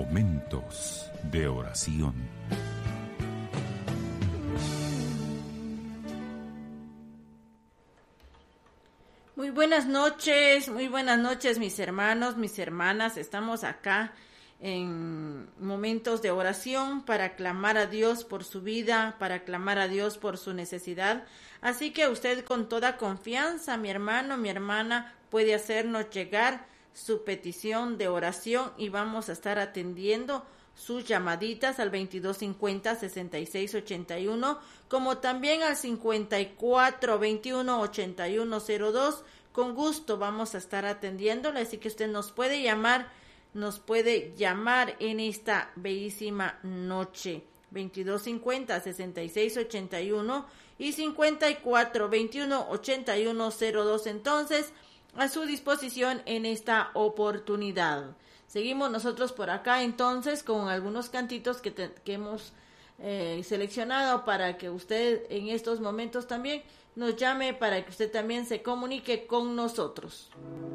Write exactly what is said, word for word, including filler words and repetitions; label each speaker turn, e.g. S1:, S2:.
S1: Momentos de oración.
S2: Muy buenas noches, muy buenas noches mis hermanos, mis hermanas. Estamos acá en momentos de oración para clamar a Dios por su vida, para clamar a Dios por su necesidad. Así que usted con toda confianza, mi hermano, mi hermana, puede hacernos llegar su petición de oración y vamos a estar atendiendo sus llamaditas al veintidós cincuenta, sesenta y seis ochenta y uno, como también al cincuenta y cuatro veintiuno ochenta y uno cero dos. Con gusto vamos a estar atendiéndole, así que usted nos puede llamar, nos puede llamar en esta bellísima noche. veintidós cincuenta, sesenta y seis ochenta y uno y cincuenta y cuatro veintiuno ochenta y uno cero dos. Entonces, a su disposición en esta oportunidad. Seguimos nosotros por acá entonces con algunos cantitos que, te, que hemos eh, seleccionado para que usted en estos momentos también nos llame, para que usted también se comunique con nosotros.